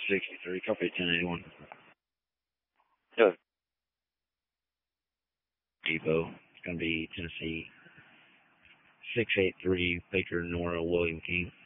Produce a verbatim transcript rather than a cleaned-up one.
sixty-three, copy ten eighty-one. Yeah. Depot. It's going to be Tennessee six eight three, Patriot Nora, William King.